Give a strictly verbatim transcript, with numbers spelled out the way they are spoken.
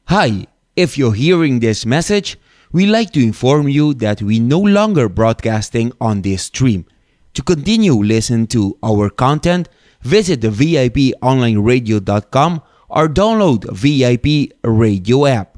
Hi, if you're hearing this message, we'd like to inform you that we no longer broadcasting on this stream. To continue listen to our content, visit the V I P online radio dot com or download V I P radio app.